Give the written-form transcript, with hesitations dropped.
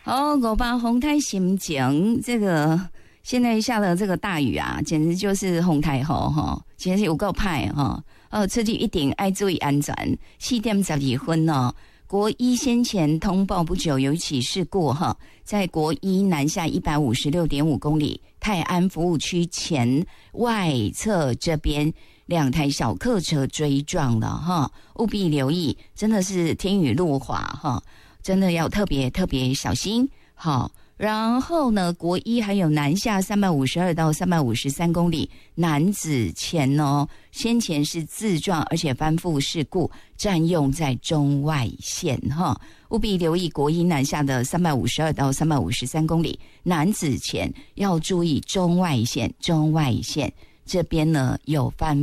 好，58红台心情，这个现在下了这个大雨啊，简直就是红台吼哈，真是有够歹哈。出去一定要注意安全。4点12分哦，国一先前通报不久有一起事故哈，在国一南下156.5公里泰安服务区前外侧这边，2台小客车追撞了哈，务必留意，真的是天雨路滑哈，真的要特别小心。好，然后呢，国一还有南下352到353公里男子前哦，先前是自撞而且翻覆事故，占用在中外线哈，务必留意国一南下的352到353公里男子前要注意中外线这边呢有翻